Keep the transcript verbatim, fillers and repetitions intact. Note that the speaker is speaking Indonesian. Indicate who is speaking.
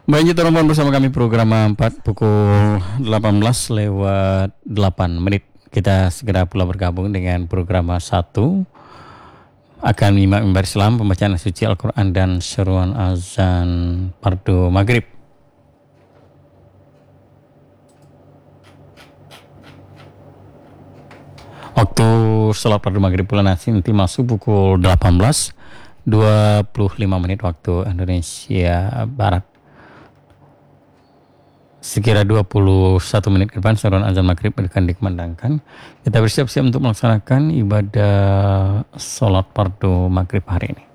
Speaker 1: Baik, teman bersama kami program empat pukul delapan belas lewat delapan menit. Kita segera pula bergabung dengan program satu. Akan menyimak mimbar Islam, pembacaan suci Al-Quran dan seruan azan pardu maghrib. Waktu sholat pardu maghrib bulan nanti masuk pukul delapan belas dua puluh lima menit waktu Indonesia Barat. Sekira dua puluh satu menit ke depan seruan azan maghrib akan dikumandangkan. Kita bersiap-siap untuk melaksanakan ibadah sholat pardu maghrib hari ini.